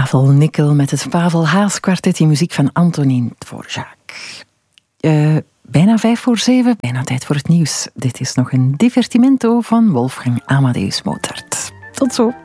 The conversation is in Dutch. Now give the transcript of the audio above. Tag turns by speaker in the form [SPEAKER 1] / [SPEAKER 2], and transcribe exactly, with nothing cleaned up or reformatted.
[SPEAKER 1] Pavel Nickel met het Pavel Haas kwartet in muziek van Antonín Dvořák. Uh, bijna vijf voor zeven, bijna tijd voor het nieuws. Dit is nog een divertimento van Wolfgang Amadeus Mozart. Tot zo.